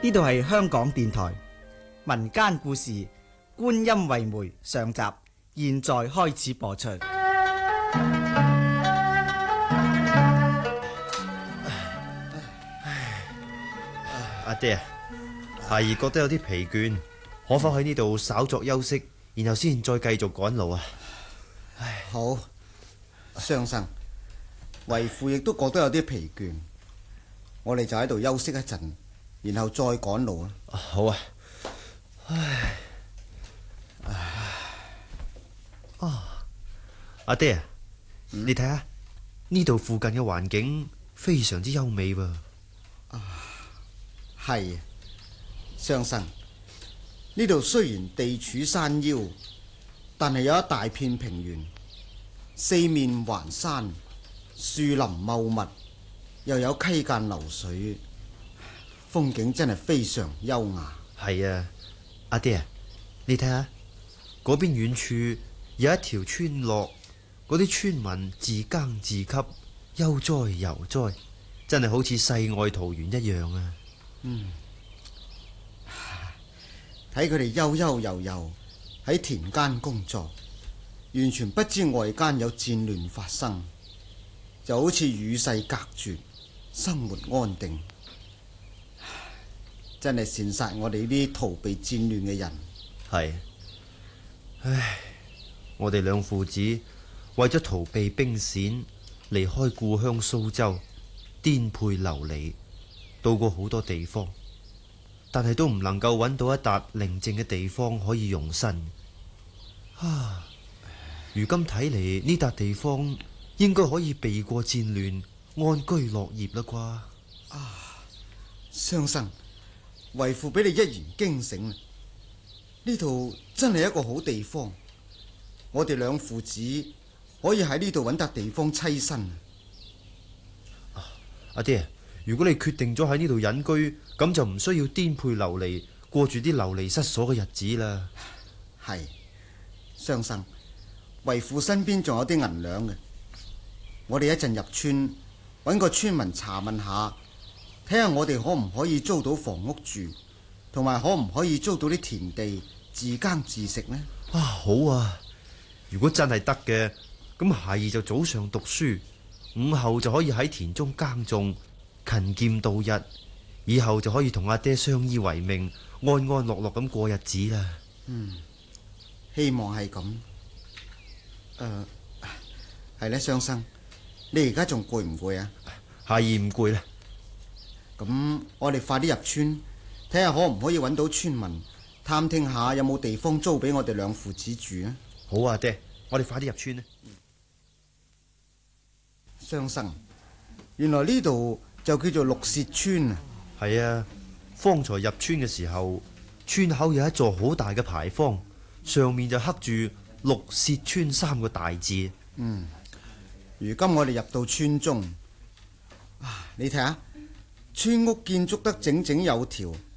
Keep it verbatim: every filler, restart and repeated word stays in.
呢度係香港電台民間故事《觀音為媒》上集，現在開始播出。 阿爹啊，孩兒覺得有啲疲倦，可否喺呢度稍作休息，然後先再繼續趕路啊？ 唉，好，雙生，為父亦都覺得有啲疲倦，我哋就喺度休息一陣，然後再趕路啊！ 好啊。唉，唉，啊，阿爹啊，嗯、你睇下呢度附近嘅環境非常之優美噃。 啊，係，雙生，呢度雖然地處山腰，但係有一大片平原，四面環山，樹林茂密，又有溪澗流水，風景真係非常優雅。 係啊，阿爹啊，你睇下嗰邊遠處有一條村落，嗰啲村民自耕自給，悠哉悠哉，真係好似世外桃源一樣啊！ 嗯，睇佢哋悠悠悠悠喺田間工作，完全不知外間有戰亂發生，就好似與世隔絕，生活安定。真係羨煞我哋呢啲逃避戰亂嘅人。 係，唉，我哋兩父子為咗逃避兵險，離開故鄉蘇州，顛沛流離，到過好多地方，但係都唔能夠揾到一笪寧靜嘅地方可以容身。啊，如今睇嚟呢笪地方應該可以避過戰亂，安居樂業啦啩？ 啊，雙生，為父俾你一言驚醒啦！呢度真係一個好地方，我哋兩父子可以喺呢度揾笪地方棲身。 啊，阿爹，如果你決定咗喺呢度隱居，咁就唔需要顛沛流離，過住啲流離失所嘅日子啦。 係，雙生，為父身邊仲有啲銀兩嘅，我哋一陣入村揾個村民查問下，睇下我哋可唔可以租到房屋住，同埋可唔可以租到啲田地自耕自食呢？ 啊，好啊！如果真係得嘅，咁孩兒就早上讀書，午後就可以喺田中耕種，勤儉度日，以後就可以同阿爹相依為命，安安樂樂咁過日子啦。 嗯，希望係咁。誒、呃，係咧，雙生，你而家仲攰唔攰啊？ 孩兒唔攰啦。 咁我哋快啲入村，睇下可唔可以揾到村民，探聽下有冇地方租俾我哋兩父子住啊！ 好啊，爹，我哋快啲入村啦。 雙生，原來呢度就叫做綠屑村啊！ 係啊，方才入村嘅時候，村口有一座好大嘅牌坊，上面就刻住綠屑村三個大字。 嗯，如今我哋入到村中，啊，你睇下，村屋建築得整整有條，